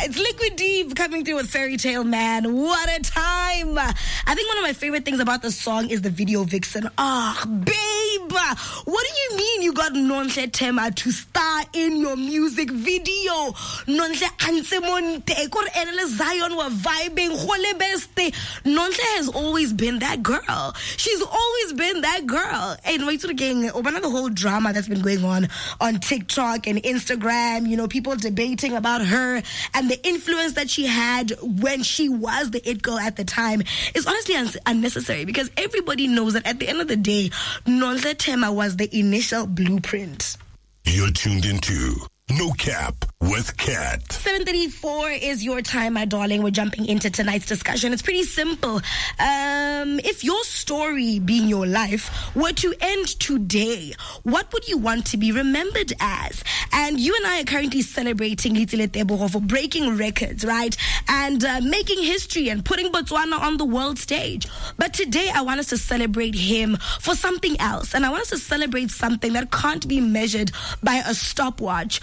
It's Liquid Deep coming through with Fairy Tale Man. What a time. I think one of my favorite things about the song is the video vixen. Babe, what do you mean you got Nonhle Tema to star in your music video? Nonhle Ansemonte, Kor Enele Zion were vibing, Hole Beste. Nonhle has always been that girl. She's always been that girl. And wait to the gang, over the whole drama that's been going on TikTok and Instagram, people debating about her and the influence that she had when she was the it girl at the time is honestly unnecessary, because everybody knows that at the end of the day, Nonhle Tema was the initial blueprint. You're tuned into No Cap with Kat. 7:34 is your time, my darling. We're jumping into tonight's discussion. It's pretty simple. If your story, being your life, were to end today, what would you want to be remembered as? And you and I are currently celebrating Litsile Tebogo for breaking records, right? And making history and putting Botswana on the world stage. But today, I want us to celebrate him for something else. And I want us to celebrate something that can't be measured by a stopwatch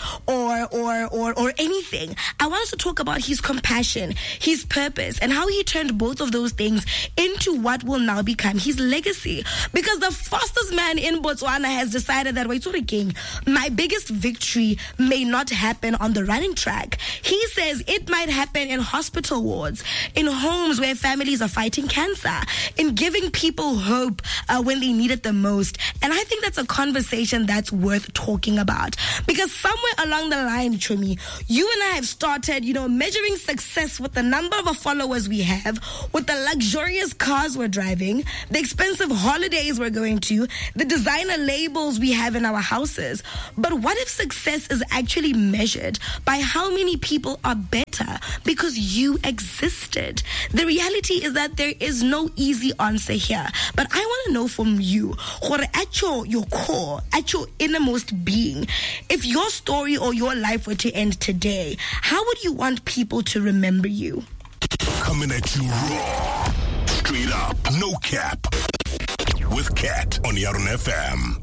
or anything. I want us to talk about his compassion, his purpose, and how he turned both of those things into what will now become his legacy. Because the fastest man in Botswana has decided that, wait, king, my biggest victory may not happen on the running track. He says it might happen in hospital wards, in homes where families are fighting cancer, in giving people hope when they need it the most. And I think that's a conversation that's worth talking about. Because somewhere along the line, Chumi, you and I have started, measuring success with the number of followers we have, with the luxurious cars we're driving, the expensive holidays we're going to, the designer labels we have in our houses. But what if success is actually measured by how many people are better because you existed? The reality is that there is no easy answer here. But I want to know from you, at your core, at your innermost being, if your story or your life were to end today, how would you want people to remember you? Coming at you raw, straight up, no cap, with Kat on Yarun FM.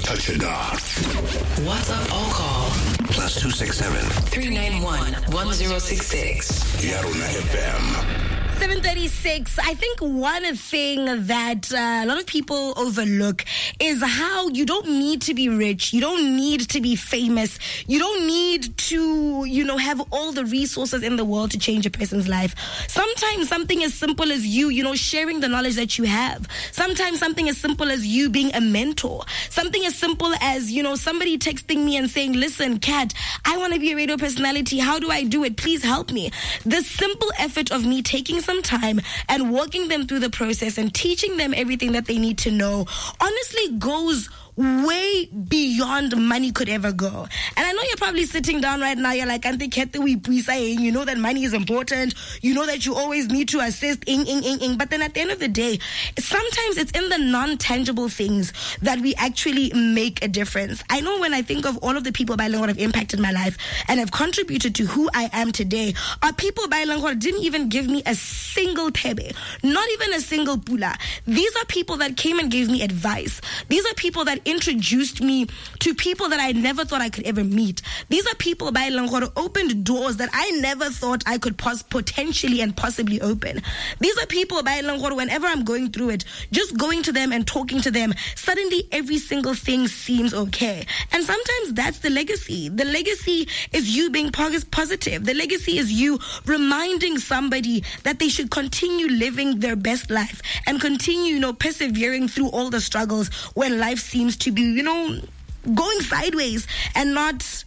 WhatsApp all call +267 391 1066. Yarun FM. 7:36. I think one thing that a lot of people overlook is how you don't need to be rich. You don't need to be famous. You don't need to, have all the resources in the world to change a person's life. Sometimes something as simple as you, sharing the knowledge that you have. Sometimes something as simple as you being a mentor. Something as simple as, somebody texting me and saying, listen, Kat, I want to be a radio personality. How do I do it? Please help me. The simple effort of me taking some time and walking them through the process and teaching them everything that they need to know honestly goes way beyond money could ever go. And I know you're probably sitting down right now, you're like, Auntie Kete, you know that money is important, you know that you always need to assist, but then at the end of the day, sometimes it's in the non-tangible things that we actually make a difference. I know when I think of all of the people by Langwa have impacted my life and have contributed to who I am today, are people by Langwa didn't even give me a single tebe, not even a single pula. These are people that came and gave me advice. These are people that introduced me to people that I never thought I could ever meet. These are people by Langoro opened doors that I never thought I could potentially and possibly open. These are people by Langoro, whenever I'm going through it, just going to them and talking to them, suddenly every single thing seems okay. And sometimes that's the legacy. The legacy is you being positive. The legacy is you reminding somebody that they should continue living their best life and continue, persevering through all the struggles when life seems to be, going sideways and not.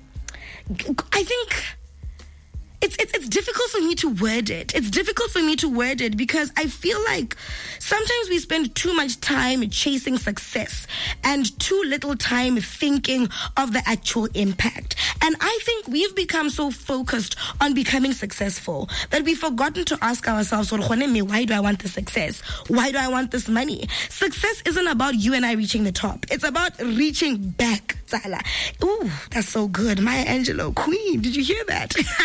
I think it's difficult for me to word it. It's difficult for me to word it because I feel like sometimes we spend too much time chasing success and too little time thinking of the actual impact. And I think we've become so focused on becoming successful that we've forgotten to ask ourselves, why do I want this success? Why do I want this money? Success isn't about you and I reaching the top. It's about reaching back. Ooh, that's so good. Maya Angelou, Queen. Did you hear that?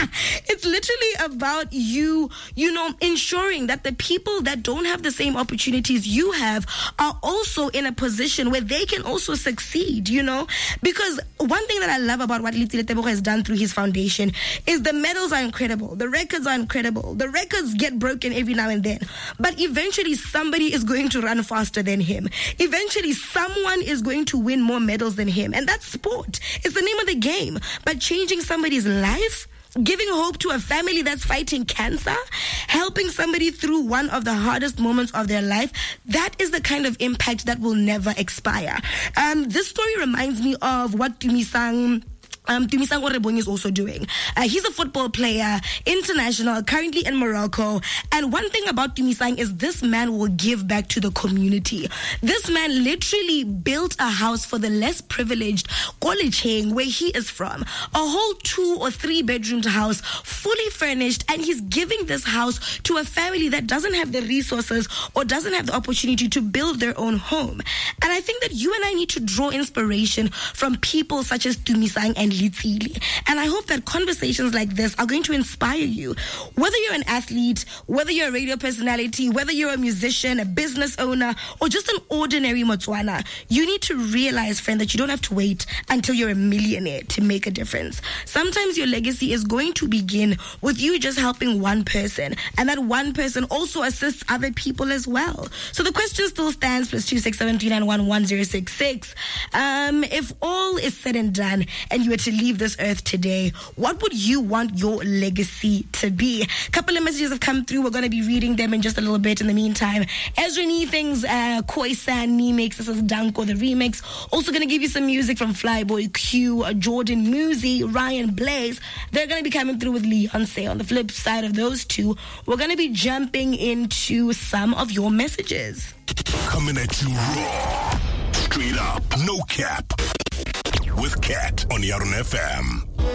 It's literally about you ensuring that the people that don't have the same opportunities you have are also in a position where they can also succeed, because one thing that I love about what Letsile Tebogo has done through his foundation is the medals are incredible, the records are incredible, the records get broken every now and then, but eventually somebody is going to run faster than him. Eventually someone is going to win more medals than him, and that's sport. It's the name of the game. But changing somebody's life, giving hope to a family that's fighting cancer, helping somebody through one of the hardest moments of their life, that is the kind of impact that will never expire. This story reminds me of what Tumisang Orebongi is also doing. He's a football player, international, currently in Morocco. And one thing about Tumisang is this man will give back to the community. This man literally built a house for the less privileged, Kolecheng, where he is from. A whole 2 or 3 bedroomed house, fully furnished, and he's giving this house to a family that doesn't have the resources or doesn't have the opportunity to build their own home. And I think that you and I need to draw inspiration from people such as Tumisang and Letsile. And I hope that conversations like this are going to inspire you. Whether you're an athlete, whether you're a radio personality, whether you're a musician, a business owner, or just an ordinary Motswana, you need to realize, friend, that you don't have to wait until you're a millionaire to make a difference. Sometimes your legacy is going to begin with you just helping one person, and that one person also assists other people as well. So the question still stands, +267 391 1066. If all is said and done and you were to leave this earth today, what would you want your legacy to be? A couple of messages have come through. We're going to be reading them in just a little bit. In the meantime, Ezra Neethings, Khoisan Nemix, this is Danko, the remix. Also going to give you some music from Flyboy Q, Jordan Muzi, Ryan Blaze. They're going to be coming through with Leonce. On the flip side of those two, we're going to be jumping into some of your messages. Coming at you raw, straight up, no cap. With Kat on Yarn FM.